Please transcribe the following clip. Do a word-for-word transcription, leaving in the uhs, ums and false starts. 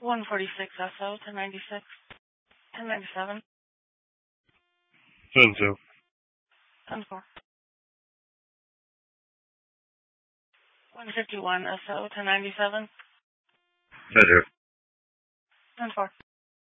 one forty-six S O, ten ninety-six, ten ninety-seven, ten two. ten four. one fifty-one S O, ten ninety-seven, ten two. ten four.